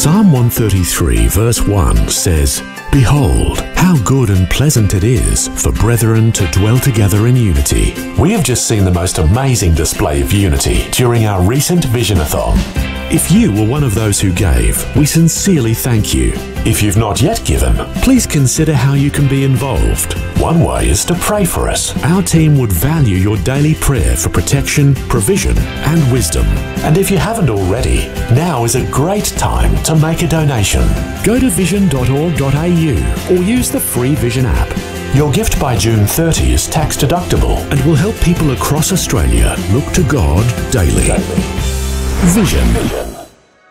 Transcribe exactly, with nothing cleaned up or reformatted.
Psalm one thirty-three verse one says, "Behold, how good and pleasant it is for brethren to dwell together in unity." We have just seen the most amazing display of unity during our recent Visionathon. If you were one of those who gave, we sincerely thank you. If you've not yet given, please consider how you can be involved. One way is to pray for us. Our team would value your daily prayer for protection, provision, and wisdom. And if you haven't already, now is a great time to make a donation. Go to vision dot org dot a u or use the free Vision app. Your gift by June thirtieth is tax deductible and will help people across Australia look to God daily. daily. Vision. Vision.